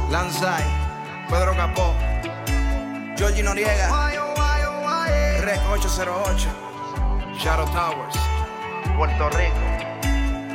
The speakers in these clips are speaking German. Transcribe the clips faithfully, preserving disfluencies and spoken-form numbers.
Lanzai, Pedro Capó, Georgie Noriega, Rec ochocientos ocho, Shadow Towers, Puerto Rico.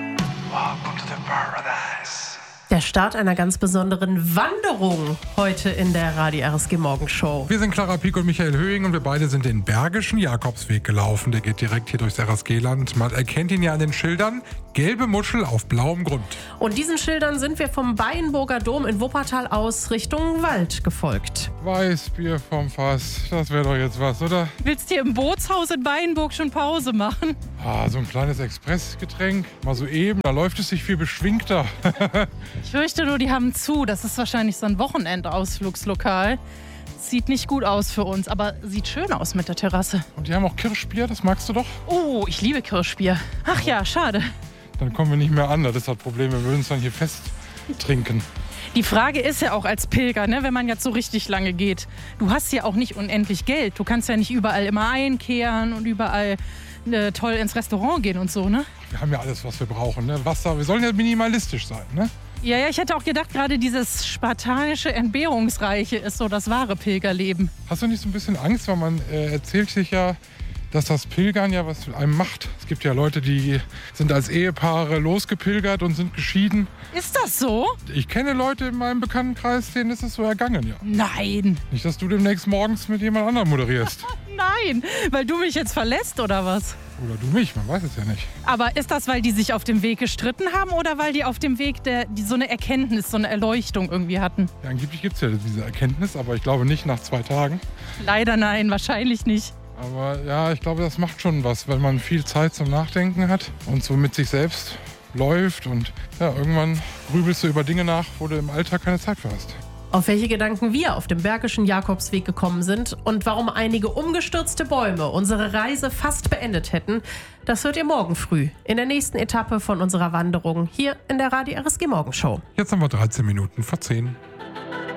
Welcome to the paradise. Der Start einer ganz besonderen Wanderung heute in der Radio R S G Morgenshow. Wir sind Clara Pieck und Michael Höhing und wir beide sind den Bergischen Jakobsweg gelaufen. Der geht direkt hier durchs R S G-Land. Man erkennt ihn ja an den Schildern. Gelbe Muschel auf blauem Grund. Und diesen Schildern sind wir vom Bayenburger Dom in Wuppertal aus Richtung Wald gefolgt. Weißbier vom Fass, das wäre doch jetzt was, oder? Willst du hier im Bootshaus in Bayenburg schon Pause machen? Ah, so ein kleines Expressgetränk, mal so eben, da läuft es sich viel beschwingter. Ich fürchte nur, die haben zu. Das ist wahrscheinlich so ein Wochenendausflugslokal. Sieht nicht gut aus für uns, aber sieht schön aus mit der Terrasse. Und die haben auch Kirschbier, das magst du doch? Oh, ich liebe Kirschbier. Ach ja, schade. Dann kommen wir nicht mehr an, das ist das Problem, wir würden es dann hier fest trinken. Die Frage ist ja auch als Pilger, ne, wenn man jetzt so richtig lange geht. Du hast ja auch nicht unendlich Geld. Du kannst ja nicht überall immer einkehren und überall äh, toll ins Restaurant gehen und so, ne? Wir haben ja alles, was wir brauchen, ne? Wasser, wir sollen ja minimalistisch sein, ne? Ja, ja, ich hätte auch gedacht, gerade dieses spartanische, entbehrungsreiche ist so das wahre Pilgerleben. Hast du nicht so ein bisschen Angst, weil man äh, erzählt sich ja, dass das Pilgern ja was mit einem macht. Es gibt ja Leute, die sind als Ehepaare losgepilgert und sind geschieden. Ist das so? Ich kenne Leute in meinem Bekanntenkreis, denen ist es so ergangen, ja. Nein. Nicht, dass du demnächst morgens mit jemand anderem moderierst. Nein, weil du mich jetzt verlässt oder was? Oder du mich, man weiß es ja nicht. Aber ist das, weil die sich auf dem Weg gestritten haben oder weil die auf dem Weg der, die so eine Erkenntnis, so eine Erleuchtung irgendwie hatten? Ja, angeblich gibt es ja diese Erkenntnis, aber ich glaube nicht nach zwei Tagen. Leider nein, wahrscheinlich nicht. Aber ja, ich glaube, das macht schon was, wenn man viel Zeit zum Nachdenken hat und so mit sich selbst läuft. Und ja, irgendwann grübelst du über Dinge nach, wo du im Alltag keine Zeit für hast. Auf welche Gedanken wir auf dem Bergischen Jakobsweg gekommen sind und warum einige umgestürzte Bäume unsere Reise fast beendet hätten, das hört ihr morgen früh in der nächsten Etappe von unserer Wanderung hier in der Radio R S G Morgenshow. Jetzt haben wir dreizehn Minuten vor zehn.